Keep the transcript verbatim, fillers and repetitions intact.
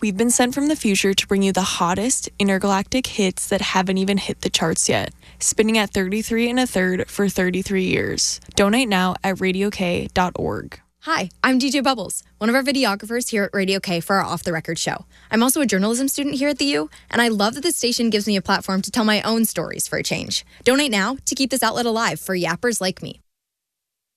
We've been sent from the future to bring you the hottest intergalactic hits that haven't even hit the charts yet, spinning at thirty-three and a third for thirty-three years. Donate now at radio k dot org. Hi, I'm D J Bubbles, one of our videographers here at Radio K for our Off the Record show. I'm also a journalism student here at the U, and I love that this station gives me a platform to tell my own stories for a change. Donate now to keep this outlet alive for yappers like me.